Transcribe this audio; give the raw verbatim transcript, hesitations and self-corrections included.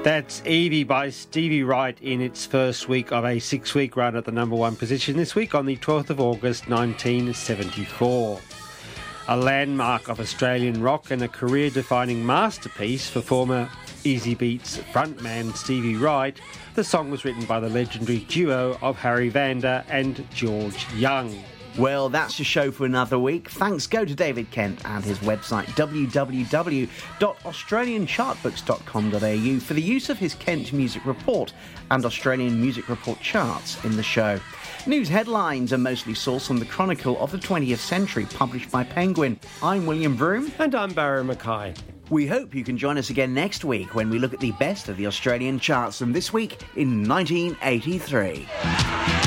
That's Evie by Stevie Wright in its first week of a six-week run at the number one position this week on the twelfth of August nineteen seventy-four. A landmark of Australian rock and a career-defining masterpiece for former Easy Beats frontman Stevie Wright, the song was written by the legendary duo of Harry Vanda and George Young. Well, that's your show for another week. Thanks go to David Kent and his website w w w dot australian chart books dot com dot a u for the use of his Kent Music Report and Australian Music Report charts in the show. News headlines are mostly sourced from the Chronicle of the twentieth Century, published by Penguin. I'm William Broome. And I'm Barry Mackay. We hope you can join us again next week when we look at the best of the Australian charts from this week in nineteen eighty-three.